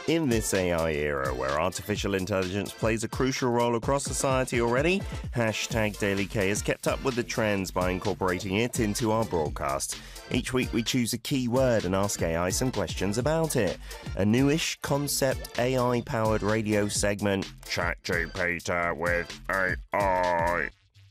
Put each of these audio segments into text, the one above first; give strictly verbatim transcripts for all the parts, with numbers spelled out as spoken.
In this A I era where artificial intelligence plays a crucial role across society already, hashtag Daily K has kept up with the trends by incorporating it into our broadcast. Each week we choose a key word and ask A I some questions about it. A newish concept A I-powered radio segment, ChatGPT with A I.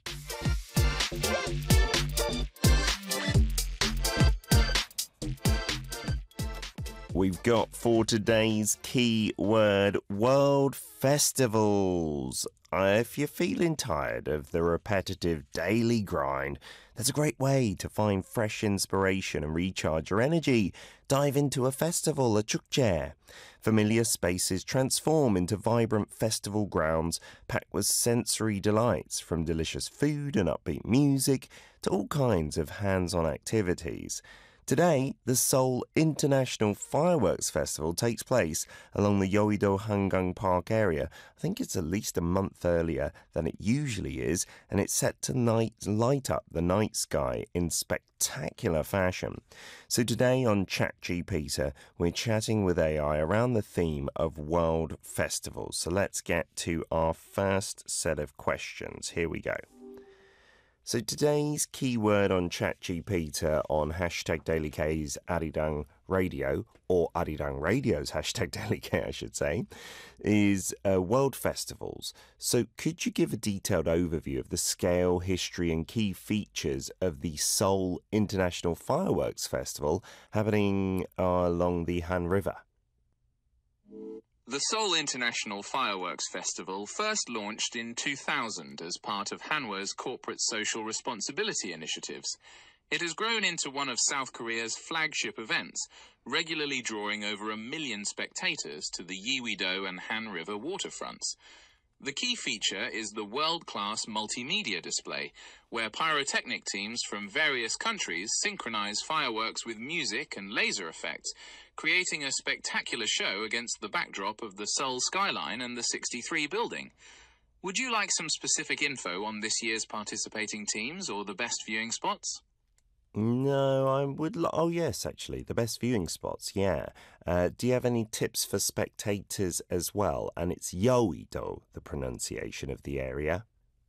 We've got for today's key word, World Festivals. Uh, if you're feeling tired of the repetitive daily grind, there's a great way to find fresh inspiration and recharge your energy. Dive into a festival, a Chukche. Familiar spaces transform into vibrant festival grounds packed with sensory delights, from delicious food and upbeat music to all kinds of hands-on activities. Today, the Seoul International Fireworks Festival takes place along the Yeouido Hangang Park area. I think it's at least a month earlier than it usually is, and it's set to night, light up the night sky in spectacular fashion. So today on ChatGPT, we're chatting with A I around the theme of World Festivals. So let's get to our first set of questions. Here we go. So today's keyword on ChatGPT on hashtag Daily K's Arirang Radio, or Arirang Radio's hashtag Daily K, I should say, is uh, World Festivals. So could you give a detailed overview of the scale, history and key features of the Seoul International Fireworks Festival happening uh, along the Han River? The Seoul International Fireworks Festival first launched in two thousand as part of Hanwha's corporate social responsibility initiatives. It has grown into one of South Korea's flagship events, regularly drawing over a million spectators to the Yeouido and Han River waterfronts. The key feature is the world-class multimedia display, where pyrotechnic teams from various countries synchronize fireworks with music and laser effects, creating a spectacular show against the backdrop of the Seoul skyline and the sixty-three building. Would you like some specific info on this year's participating teams or the best viewing spots? No, I would... Lo- oh, yes, actually, the best viewing spots, yeah. Uh, do you have any tips for spectators as well? And it's Yeouido, the pronunciation of the area.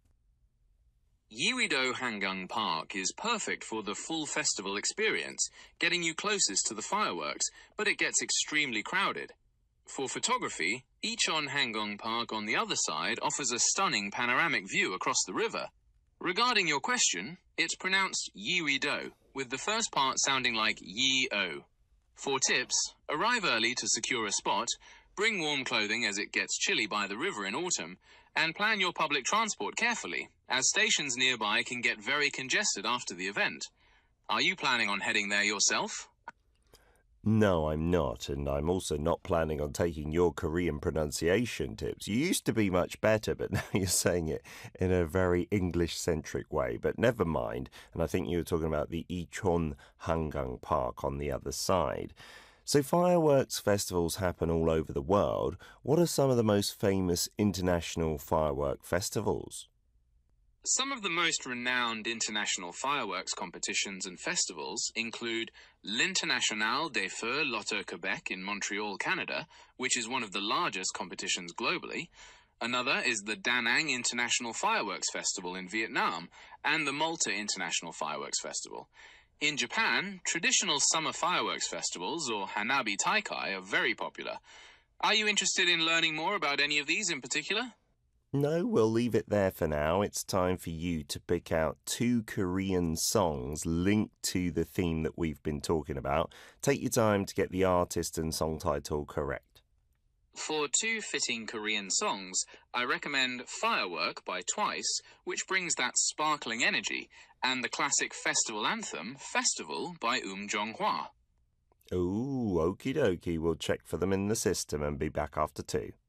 Yeouido Hangang Park is perfect for the full festival experience, getting you closest to the fireworks, but it gets extremely crowded. For photography, Icheon Hangang Park on the other side offers a stunning panoramic view across the river. Regarding your question, it's pronounced Yeouido, with the first part sounding like Yi-O. For tips, arrive early to secure a spot, bring warm clothing as it gets chilly by the river in autumn, and plan your public transport carefully, as stations nearby can get very congested after the event. Are you planning on heading there yourself? No, I'm not, and I'm also not planning on taking your Korean pronunciation tips. You used to be much better, but now you're saying it in a very English-centric way. But never mind, and I think you were talking about the Icheon Hangang Park on the other side. So fireworks festivals happen all over the world. What are some of the most famous international firework festivals? Some of the most renowned international fireworks competitions and festivals include l'International des Feux Loto-Québec in Montreal, Canada, which is one of the largest competitions globally. Another is the Da Nang International Fireworks Festival in Vietnam and the Malta International Fireworks Festival. In Japan, traditional summer fireworks festivals, or Hanabi Taikai, are very popular. Are you interested in learning more about any of these in particular? No, we'll leave it there for now. It's time for you to pick out two Korean songs linked to the theme that we've been talking about. Take your time to get the artist and song title correct. For two fitting Korean songs, I recommend Firework by Twice, which brings that sparkling energy, and the classic festival anthem, Festival by Um Jong-hwa. Ooh, okie dokie. We'll check for them in the system and be back after two.